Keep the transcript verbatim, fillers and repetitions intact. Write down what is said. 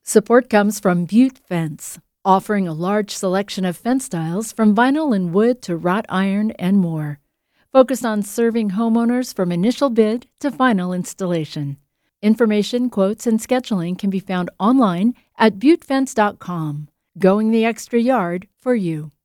Support comes from Butte Fence, offering a large selection of fence styles from vinyl and wood to wrought iron and more. Focused on serving homeowners from initial bid to final installation. Information, quotes, and scheduling can be found online at butte fence dot com. Going the extra yard for you.